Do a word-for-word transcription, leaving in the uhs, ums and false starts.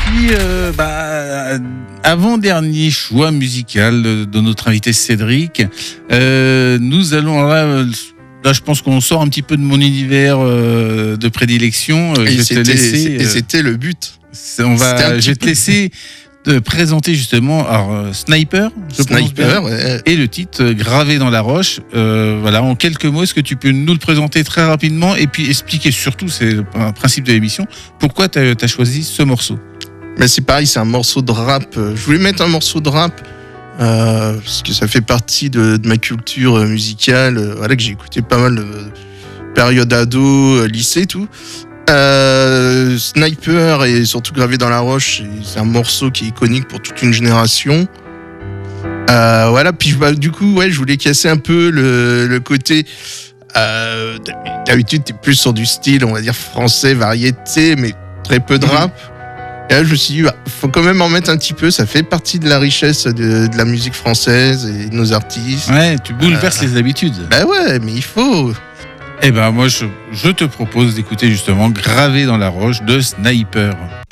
puis, euh, bah, avant-dernier choix musical de notre invité Cédric. Euh, nous allons là, là, je pense qu'on sort un petit peu de mon univers euh, de prédilection. Et, je vais c'était, te laisser, et c'était le but. On va, je vais te laisser de présenter justement alors, euh, Sniper, je Sniper, pense bien, ouais. Et le titre euh, Gravé dans la roche. Euh, voilà, en quelques mots, est-ce que tu peux nous le présenter très rapidement et puis expliquer surtout, c'est le principe de l'émission, pourquoi tu as choisi ce morceau? Mais c'est pareil, c'est un morceau de rap. Je voulais mettre un morceau de rap euh, parce que ça fait partie de, de ma culture musicale. Euh, voilà, que j'ai écouté pas mal de période ado, lycée, tout. Euh, Sniper et surtout Gravé dans la roche, c'est un morceau qui est iconique pour toute une génération. Euh, voilà, puis bah, du coup, ouais, je voulais casser un peu le, le côté. Euh, d'habitude, t'es plus sur du style, on va dire français, variété, mais très peu de rap. Et là, je me suis dit, bah, faut quand même en mettre un petit peu. Ça fait partie de la richesse de, de la musique française et de nos artistes. Ouais, tu bouleverses euh, les habitudes. Bah ouais, mais il faut. Eh ben moi je, je te propose d'écouter justement Gravé dans la roche de Sniper.